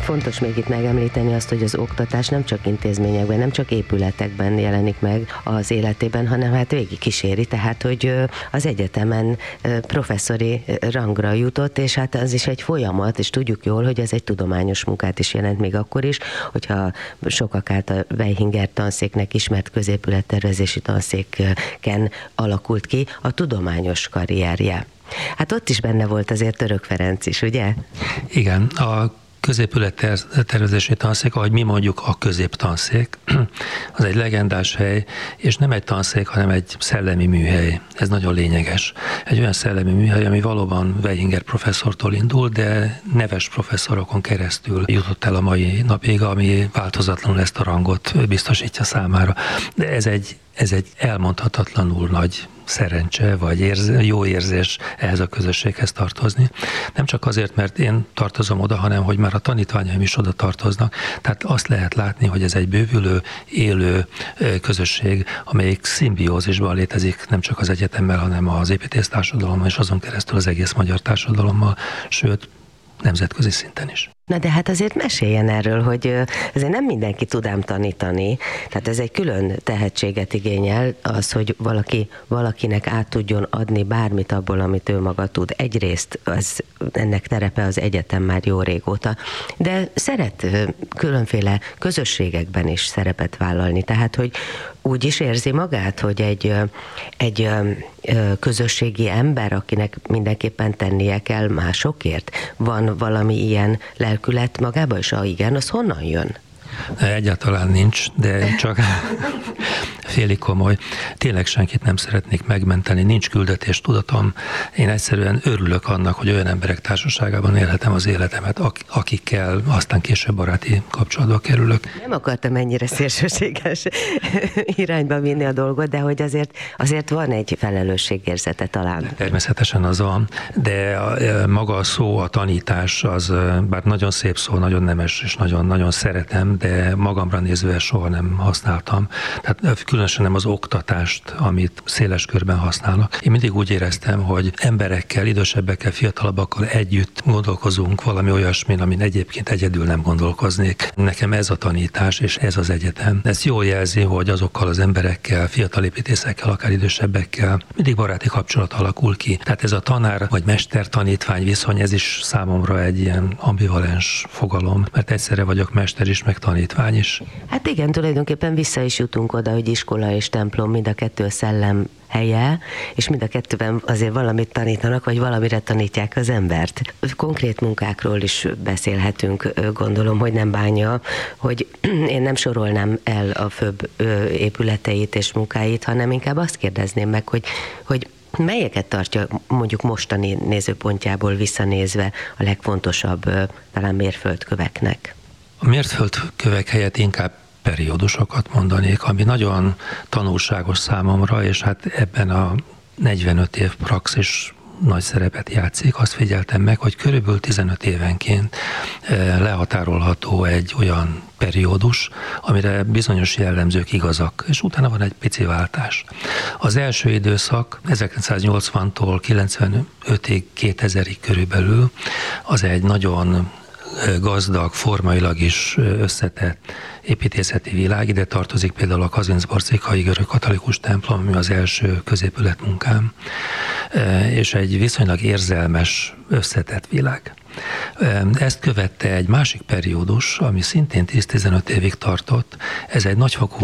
Fontos még itt megemlíteni azt, hogy az oktatás nem csak intézményekben, nem csak épületekben jelenik meg az életében, hanem hát végig kíséri, tehát hogy az egyetemen professzori rangra jutott, és hát az is egy folyamat, és tudjuk jól, hogy ez egy tudományos munkát is jelent még akkor is, hogyha sokak által Weihinger tanszéknek ismert középülettervezési tanszéken alakult ki a tudományos karrierje. Hát ott is benne volt azért Török Ferenc is, ugye? Igen, a középülettervezési tanszék, ahogy mi mondjuk a középtanszék, az egy legendás hely, és nem egy tanszék, hanem egy szellemi műhely. Ez nagyon lényeges. Egy olyan szellemi műhely, ami valóban Weihinger professzortól indul, de neves professzorokon keresztül jutott el a mai napig, ami változatlanul ezt a rangot biztosítja számára. De ez egy elmondhatatlanul nagy szerencse, vagy jó érzés ehhez a közösséghez tartozni. Nem csak azért, mert én tartozom oda, hanem hogy már a tanítványaim is oda tartoznak. Tehát azt lehet látni, hogy ez egy bővülő, élő közösség, amelyik szimbiózisban létezik nem csak az egyetemmel, hanem az építésztársadalommal, és azon keresztül az egész magyar társadalommal, sőt, nemzetközi szinten is. Na de hát azért meséljen erről, hogy azért nem mindenki tud ám tanítani, tehát ez egy külön tehetséget igényel, az, hogy valakinek át tudjon adni bármit abból, amit ő maga tud. Egyrészt ennek terepe az egyetem már jó régóta, de szeret különféle közösségekben is szerepet vállalni, tehát hogy úgy is érzi magát, hogy egy közösségi ember, akinek mindenképpen tennie kell másokért. Van valami ilyen lelkület magában, és igen, az honnan jön? Egyáltalán nincs, de csak félig komoly. Tényleg senkit nem szeretnék megmenteni, nincs küldetéstudatom. Én egyszerűen örülök annak, hogy olyan emberek társaságában élhetem az életemet, akikkel aztán később baráti kapcsolatba kerülök. Nem akartam ennyire szélsőséges irányba vinni a dolgot, de hogy azért van egy felelősségérzete talán. Természetesen az van, de maga a szó, a tanítás, az bár nagyon szép szó, nagyon nemes, és nagyon szeretem, de magamra nézve soha nem használtam. Tehát különösen nem az oktatást, amit széles körben használnak. Én mindig úgy éreztem, hogy emberekkel, idősebbekkel, fiatalabbakkal együtt gondolkozunk valami olyasmin, amin egyébként egyedül nem gondolkoznék. Nekem ez a tanítás, és ez az egyetem. Ez jól jelzi, hogy azokkal az emberekkel, fiatal építészekkel, akár idősebbekkel mindig baráti kapcsolat alakul ki. Tehát ez a tanár vagy mester-tanítvány viszony, ez is számomra egy ilyen ambivalens fogalom, mert egyszerre vagyok mester is, meg tanítvány is. Hát igen, tulajdonképpen vissza is jutunk oda, hogy iskola és templom mind a kettő a szellem helye, és mind a kettőben azért valamit tanítanak, vagy valamire tanítják az embert. Konkrét munkákról is beszélhetünk, gondolom, hogy nem bánja, hogy én nem sorolnám el a főbb épületeit és munkáit, hanem inkább azt kérdezném meg, hogy melyeket tartja mondjuk mostani nézőpontjából visszanézve a legfontosabb talán mérföldköveknek? A mérföldkövek helyett inkább periódusokat mondanék, ami nagyon tanulságos számomra, és hát ebben a 45 év praxis nagy szerepet játszik. Azt figyeltem meg, hogy körülbelül 15 évenként lehatárolható egy olyan periódus, amire bizonyos jellemzők igazak, és utána van egy pici váltás. Az első időszak 1980-tól 95-ig, 2000-ig körülbelül az egy nagyon gazdag, formailag is összetett építészeti világ. Ide tartozik például a Kazincbarcikai görögkatolikus templom, ami az első középületmunkám, és egy viszonylag érzelmes, összetett világ. Ezt követte egy másik periódus, ami szintén 10-15 évig tartott. Ez egy nagyfokú